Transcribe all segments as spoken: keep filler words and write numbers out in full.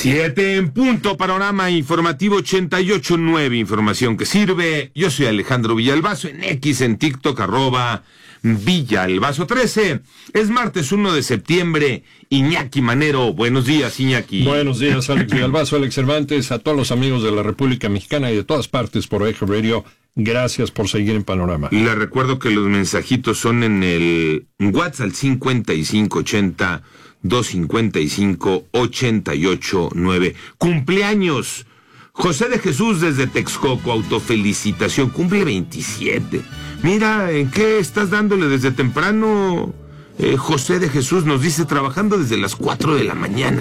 Siete en punto, panorama informativo ochenta y ocho punto nueve, información que sirve. Yo soy Alejandro Villalbazo, en X, en TikTok, arroba Villalbazo trece. Es martes uno de septiembre. Iñaki Manero, buenos días, Iñaki. Buenos días, Alex Villalbazo, Alex Cervantes, a todos los amigos de la República Mexicana y de todas partes por Eje Radio. Gracias por seguir en Panorama. Les recuerdo que los mensajitos son en el WhatsApp cincuenta y cinco ochenta, doscientos cincuenta y cinco, ochenta y ocho nueve. Cumpleaños. José de Jesús desde Texcoco, autofelicitación, cumple veintisiete. Mira, ¿en qué estás dándole desde temprano? Eh, José de Jesús nos dice, trabajando desde las cuatro de la mañana.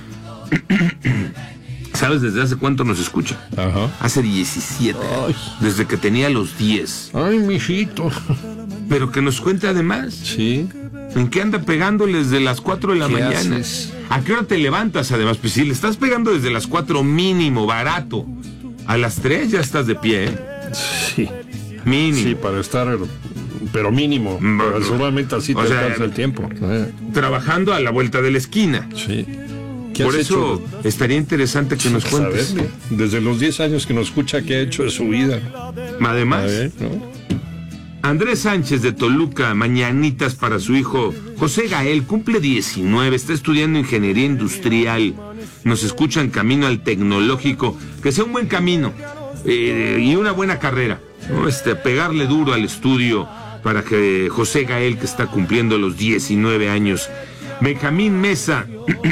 ¿Sabes desde hace cuánto nos escucha? Ajá. Hace diecisiete. Ay. Desde que tenía los diez. Ay, mijito. Pero que nos cuente además. Sí. ¿En qué anda pegándoles desde las cuatro de la mañana? Haces? ¿A qué hora te levantas además? Pues si le estás pegando desde las cuatro mínimo, barato. A las tres ya estás de pie, ¿eh? Sí. Mínimo. Sí, para estar, pero mínimo. Pero seguramente así te o sea, alcanza el tiempo. Trabajando a la vuelta de la esquina. Sí. Por eso hecho? Estaría interesante que nos cuentes. Saberle. Desde los diez años que nos escucha, ¿qué ha hecho de su vida? Además, ver, ¿no? Andrés Sánchez de Toluca, mañanitas para su hijo José Gael, cumple diecinueve, está estudiando ingeniería industrial. Nos escuchan camino al tecnológico, que sea un buen camino eh, y una buena carrera, ¿no? Este, pegarle duro al estudio para que José Gael, que está cumpliendo los diecinueve años. Benjamín Mesa,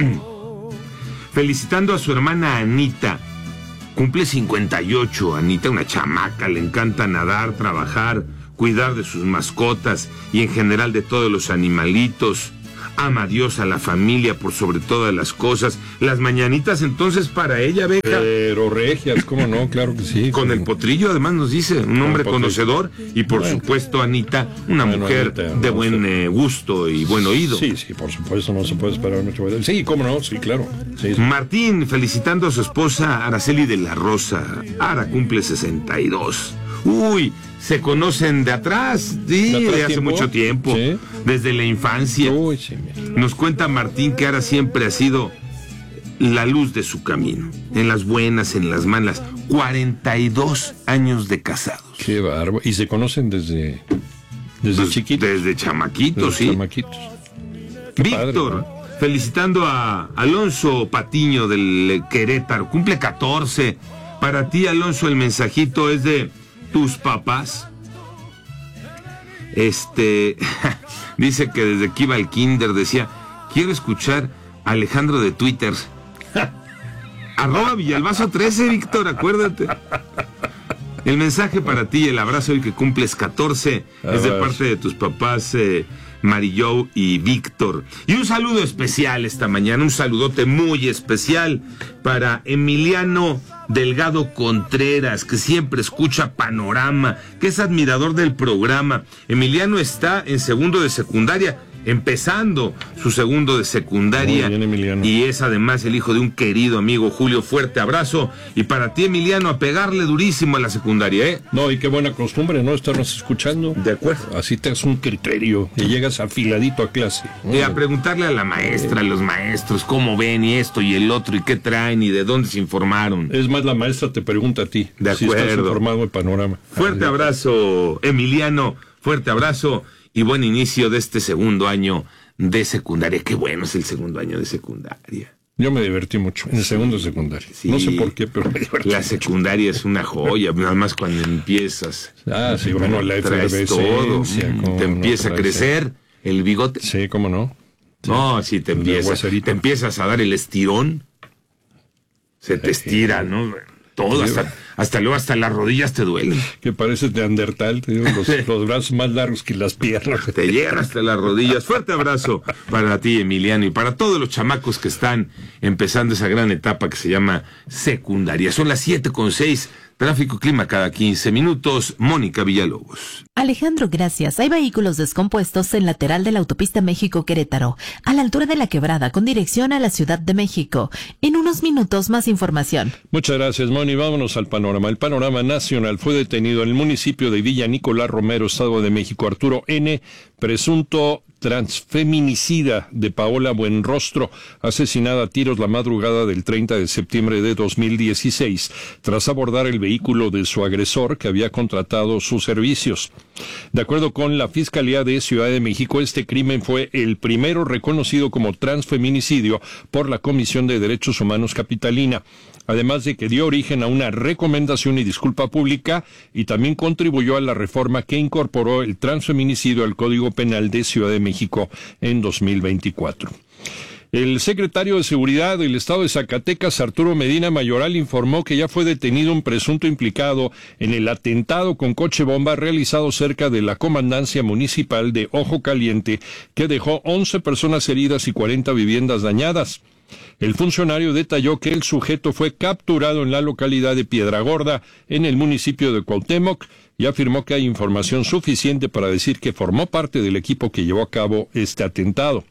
felicitando a su hermana Anita, cumple cincuenta y ocho. Anita, una chamaca, le encanta nadar, trabajar, cuidar de sus mascotas y en general de todos los animalitos. Ama a Dios, a la familia, por sobre todas las cosas. Las mañanitas entonces para ella, Beca. Pero regias, ¿cómo no? Claro que sí. Con el potrillo además nos dice, un hombre conocedor y por bueno. supuesto Anita, una bueno, mujer Anita, de no buen eh, gusto y buen oído. Sí, sí, por supuesto, no se puede esperar mucho. Sí, cómo no, sí, claro. Sí, sí. Martín, felicitando a su esposa Araceli de la Rosa. Ara cumple sesenta y dos. Uy, se conocen de atrás, sí, ¿De, atrás de hace tiempo? mucho tiempo, ¿Sí? Desde la infancia. Uy, sí, nos cuenta Martín que Ara siempre ha sido la luz de su camino, en las buenas, en las malas. cuarenta y dos años de casados. Qué bárbaro. Y se conocen desde desde Des, chiquitos. Desde chamaquitos, desde sí. Chamaquitos. Qué Víctor, padre, ¿no? Felicitando a Alonso Patiño del Querétaro, cumple catorce. Para ti, Alonso, el mensajito es de tus papás. Este dice que desde que iba al kinder decía, quiero escuchar a Alejandro de Twitter. Arroba Villalbazo trece, Víctor, acuérdate. El mensaje para ti, el abrazo hoy que cumples catorce, a es de ver. parte de tus papás, eh, Marillo y Víctor. Y un saludo especial esta mañana, un saludote muy especial para Emiliano Delgado Contreras, que siempre escucha Panorama, que es admirador del programa. Emiliano está en segundo de secundaria, empezando su segundo de secundaria. Muy bien, Emiliano. Y es además el hijo de un querido amigo, Julio. Fuerte abrazo. Y para ti, Emiliano, a pegarle durísimo a la secundaria, ¿eh? No, y qué buena costumbre, ¿no? Estarnos escuchando. De acuerdo. Así te das un criterio y llegas afiladito a clase. Y a preguntarle a la maestra, a los maestros, cómo ven y esto y el otro, y qué traen y de dónde se informaron. Es más, la maestra te pregunta a ti. De acuerdo. Si estás informado de Panorama. Fuerte abrazo, Emiliano. Fuerte abrazo. Y buen inicio de este segundo año de secundaria. Qué bueno es el segundo año de secundaria. Yo me divertí mucho en el segundo de secundaria. Sí, no sé por qué, pero me divertí. La secundaria mucho. Es una joya, nada más cuando empiezas. Ah, sí, bueno, la todo. Te empieza no, a crecer el bigote. Sí, cómo no. Sí. No, sí, te empiezas, te empiezas a dar el estirón. Se te estira, ¿no? Todo, hasta, hasta luego, hasta las rodillas te duelen. Que pareces neandertal, te digo, los, los brazos más largos que las piernas. Te llegan hasta las rodillas. Fuerte abrazo para ti, Emiliano, y para todos los chamacos que están empezando esa gran etapa que se llama secundaria. Son las siete con seis. Tráfico clima cada quince minutos. Mónica Villalobos. Alejandro, gracias. Hay vehículos descompuestos en lateral de la autopista México-Querétaro, a la altura de la Quebrada, con dirección a la Ciudad de México. En unos minutos, más información. Muchas gracias, Moni. Vámonos al panorama. El panorama nacional. Fue detenido en el municipio de Villa Nicolás Romero, Estado de México, Arturo N., presunto transfeminicida de Paola Buenrostro, asesinada a tiros la madrugada del treinta de septiembre de dos mil dieciséis, tras abordar el vehículo de su agresor que había contratado sus servicios. De acuerdo con la Fiscalía de Ciudad de México, este crimen fue el primero reconocido como transfeminicidio por la Comisión de Derechos Humanos Capitalina, además de que dio origen a una recomendación y disculpa pública y también contribuyó a la reforma que incorporó el transfeminicidio al Código Penal de Ciudad de México en dos mil veinticuatro. El secretario de Seguridad del Estado de Zacatecas, Arturo Medina Mayoral, informó que ya fue detenido un presunto implicado en el atentado con coche bomba realizado cerca de la comandancia municipal de Ojo Caliente, que dejó once personas heridas y cuarenta viviendas dañadas. El funcionario detalló que el sujeto fue capturado en la localidad de Piedragorda, en el municipio de Cuauhtémoc, y afirmó que hay información suficiente para decir que formó parte del equipo que llevó a cabo este atentado.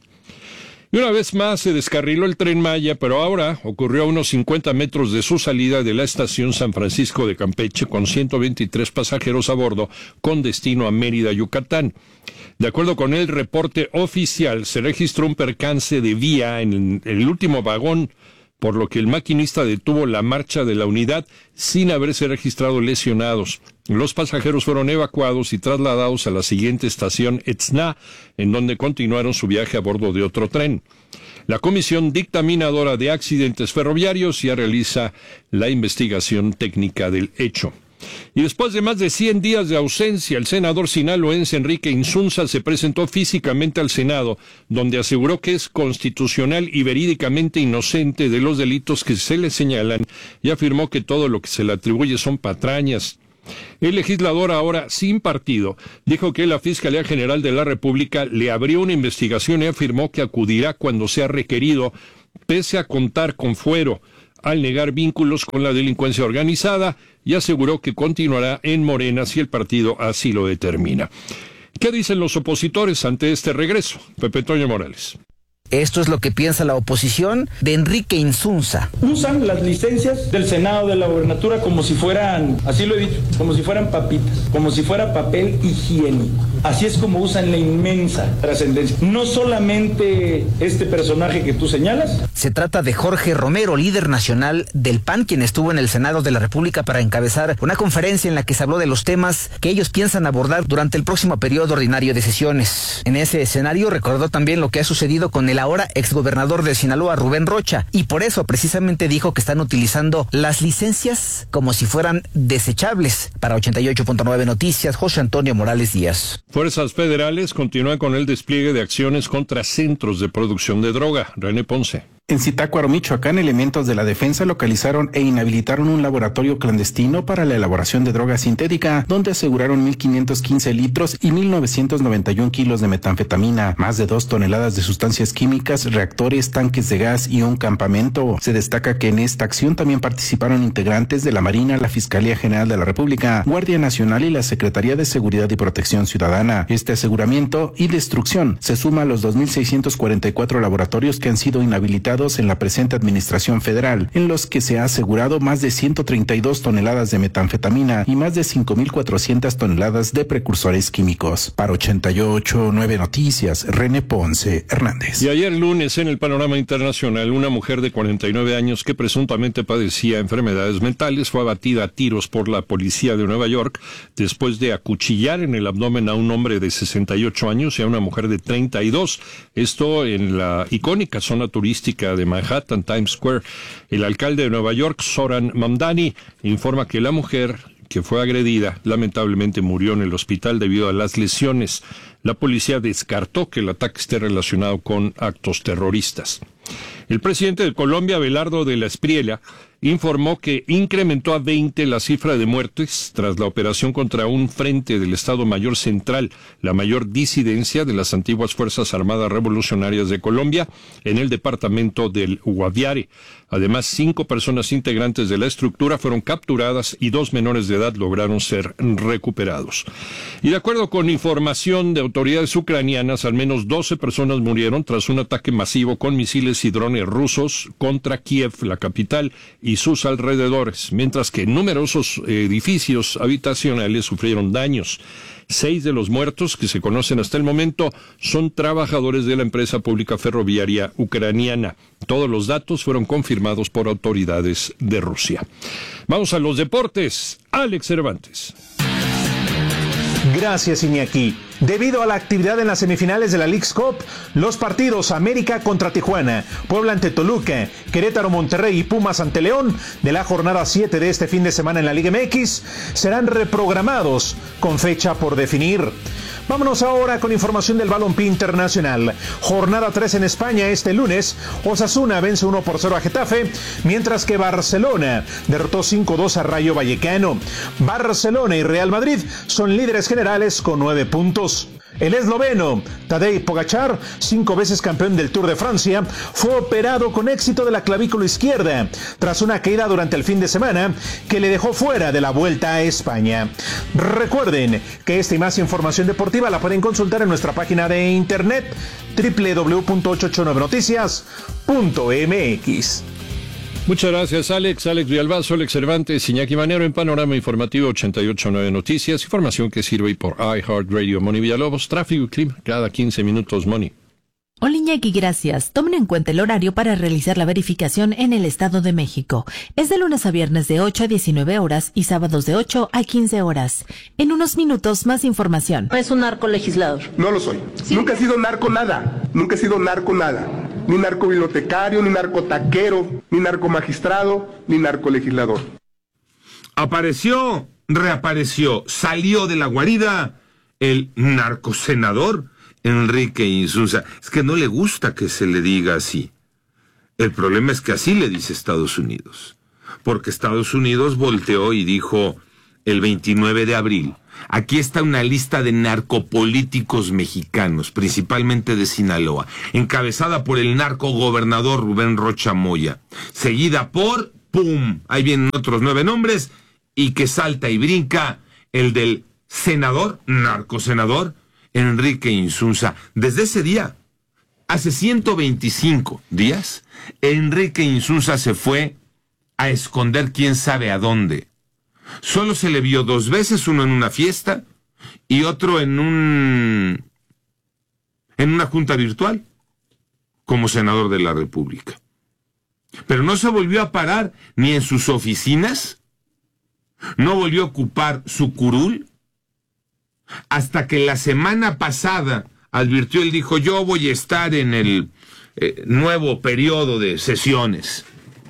Y una vez más se descarriló el Tren Maya, pero ahora ocurrió a unos cincuenta metros de su salida de la estación San Francisco de Campeche, con ciento veintitrés pasajeros a bordo con destino a Mérida, Yucatán. De acuerdo con el reporte oficial, se registró un percance de vía en el último vagón, por lo que el maquinista detuvo la marcha de la unidad sin haberse registrado lesionados. Los pasajeros fueron evacuados y trasladados a la siguiente estación, Etzna, en donde continuaron su viaje a bordo de otro tren. La Comisión Dictaminadora de Accidentes Ferroviarios ya realiza la investigación técnica del hecho. Y después de más de cien días de ausencia, el senador sinaloense Enrique Insunza se presentó físicamente al Senado, donde aseguró que es constitucional y verídicamente inocente de los delitos que se le señalan, y afirmó que todo lo que se le atribuye son patrañas. El legislador, ahora sin partido, dijo que la Fiscalía General de la República le abrió una investigación y afirmó que acudirá cuando sea requerido, pese a contar con fuero, al negar vínculos con la delincuencia organizada, y aseguró que continuará en Morena si el partido así lo determina. ¿Qué dicen los opositores ante este regreso? Pepe Toño Morales. Esto es lo que piensa la oposición de Enrique Insunza. Usan las licencias del Senado de la Gobernatura como si fueran, así lo he dicho, como si fueran papitas, como si fuera papel higiénico. Así es como usan la inmensa trascendencia. No solamente este personaje que tú señalas. Se trata de Jorge Romero, líder nacional del P A N, quien estuvo en el Senado de la República para encabezar una conferencia en la que se habló de los temas que ellos piensan abordar durante el próximo periodo ordinario de sesiones. En ese escenario recordó también lo que ha sucedido con el ahora exgobernador de Sinaloa, Rubén Rocha, y por eso precisamente dijo que están utilizando las licencias como si fueran desechables. Para ochenta y ocho punto nueve Noticias, José Antonio Morales Díaz. Fuerzas federales continúan con el despliegue de acciones contra centros de producción de droga. René Ponce. En Zitácuaro, Michoacán, elementos de la defensa localizaron e inhabilitaron un laboratorio clandestino para la elaboración de droga sintética, donde aseguraron mil quinientos quince litros y mil novecientos noventa y uno kilos de metanfetamina, más de dos toneladas de sustancias químicas, reactores, tanques de gas y un campamento. Se destaca que en esta acción también participaron integrantes de la Marina, la Fiscalía General de la República, Guardia Nacional y la Secretaría de Seguridad y Protección Ciudadana. Este aseguramiento y destrucción se suma a los dos mil seiscientos cuarenta y cuatro laboratorios que han sido inhabilitados en la presente administración federal, en los que se ha asegurado más de ciento treinta y dos toneladas de metanfetamina y más de cinco mil cuatrocientas toneladas de precursores químicos. Para ochenta y ocho punto nueve Noticias, René Ponce Hernández. Y ayer lunes, en el panorama internacional, una mujer de cuarenta y nueve años que presuntamente padecía enfermedades mentales fue abatida a tiros por la policía de Nueva York después de acuchillar en el abdomen a un hombre de sesenta y ocho años y a una mujer de treinta y dos. Esto en la icónica zona turística de Manhattan, Times Square. El alcalde de Nueva York, Zoran Mamdani, informa que la mujer que fue agredida lamentablemente murió en el hospital debido a las lesiones. La policía descartó que el ataque esté relacionado con actos terroristas. El presidente de Colombia, Abelardo de la Espriella, informó que incrementó a veinte la cifra de muertes tras la operación contra un frente del Estado Mayor Central, la mayor disidencia de las antiguas Fuerzas Armadas Revolucionarias de Colombia, en el departamento del Guaviare. Además, cinco personas integrantes de la estructura fueron capturadas y dos menores de edad lograron ser recuperados. Y de acuerdo con información de autoridades ucranianas, al menos doce personas murieron tras un ataque masivo con misiles y drones rusos contra Kiev, la capital, y y sus alrededores, mientras que numerosos edificios habitacionales sufrieron daños. Seis de los muertos que se conocen hasta el momento son trabajadores de la empresa pública ferroviaria ucraniana. Todos los datos fueron confirmados por autoridades de Rusia. Vamos a los deportes. Alex Cervantes. Gracias, Iñaki. Debido a la actividad en las semifinales de la Leagues Cup, los partidos América contra Tijuana, Puebla ante Toluca, Querétaro, Monterrey y Pumas ante León de la jornada siete de este fin de semana en la Liga M X serán reprogramados con fecha por definir. Vámonos ahora con información del balompié internacional. Jornada tres en España este lunes. Osasuna vence uno por cero a Getafe, mientras que Barcelona derrotó cinco dos a Rayo Vallecano. Barcelona y Real Madrid son líderes generales con nueve puntos. El esloveno Tadej Pogačar, cinco veces campeón del Tour de Francia, fue operado con éxito de la clavícula izquierda tras una caída durante el fin de semana que le dejó fuera de la Vuelta a España. Recuerden que esta y más información deportiva la pueden consultar en nuestra página de internet doble u doble u doble u punto ochocientos ochenta y nueve noticias punto m x. Muchas gracias, Alex. Alex Villalbazo, Alex Cervantes, Iñaki Manero en Panorama Informativo ochenta y ocho punto nueve Noticias. Información que sirve por iHeartRadio. Moni Villalobos, tráfico y clima cada quince minutos, Moni. Hola Iñaki, gracias. Tomen en cuenta el horario para realizar la verificación en el Estado de México. Es de lunes a viernes de ocho a diecinueve horas y sábados de ocho a quince horas. En unos minutos, más información. Es un narco legislador. No lo soy. ¿Sí? Nunca he sido narco nada. Nunca he sido narco nada. Ni narco bibliotecario, ni narco taquero, ni narco magistrado, ni narco legislador. Apareció, reapareció, salió de la guarida el narcosenador Enrique Insunza. Es que no le gusta que se le diga así. El problema es que así le dice Estados Unidos. Porque Estados Unidos volteó y dijo el veintinueve de abril, aquí está una lista de narcopolíticos mexicanos, principalmente de Sinaloa, encabezada por el narcogobernador Rubén Rocha Moya, seguida por, ¡pum!, ahí vienen otros nueve nombres, y que salta y brinca el del senador, narcosenador, Enrique Insunza. Desde ese día, hace ciento veinticinco días, Enrique Insunza se fue a esconder quién sabe a dónde. Solo se le vio dos veces, uno en una fiesta y otro en un en una junta virtual como senador de la República. Pero no se volvió a parar ni en sus oficinas, no volvió a ocupar su curul, hasta que la semana pasada advirtió, él dijo, yo voy a estar en el eh, nuevo periodo de sesiones.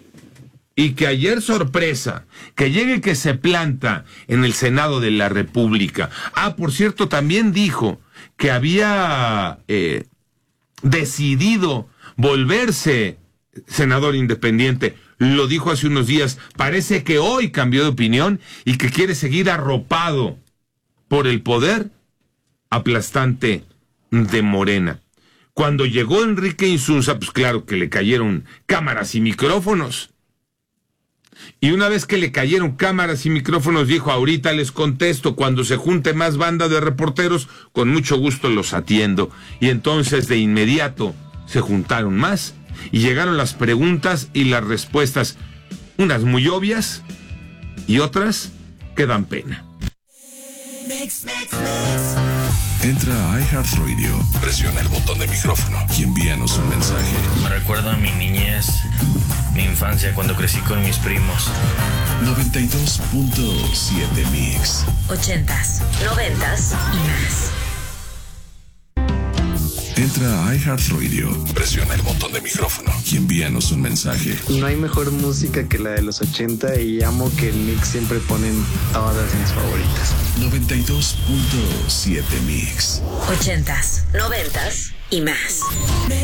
Y que ayer, sorpresa, que llegue que se planta en el Senado de la República. Ah, por cierto, también dijo que había eh, decidido volverse senador independiente. Lo dijo hace unos días. Parece que hoy cambió de opinión y que quiere seguir arropado por el poder aplastante de Morena. Cuando llegó Enrique Insunza, pues claro que le cayeron cámaras y micrófonos. Y una vez que le cayeron cámaras y micrófonos, dijo, ahorita les contesto, cuando se junte más banda de reporteros, con mucho gusto los atiendo. Y entonces de inmediato se juntaron más y llegaron las preguntas y las respuestas, unas muy obvias y otras que dan pena. Mix, mix, mix. Entra a iHeartRadio, presiona el botón de micrófono y envíanos un mensaje. Me recuerda a mi niñez, mi infancia cuando crecí con mis primos. noventa y dos punto siete Mix. Ochentas, noventas y más. Entra a iHeartRadio, presiona el botón de micrófono y envíanos un mensaje. No hay mejor música que la de los ochenta y amo que el mix siempre ponen todas mis favoritas. noventa y dos punto siete Mix. Ochentas, noventas y más.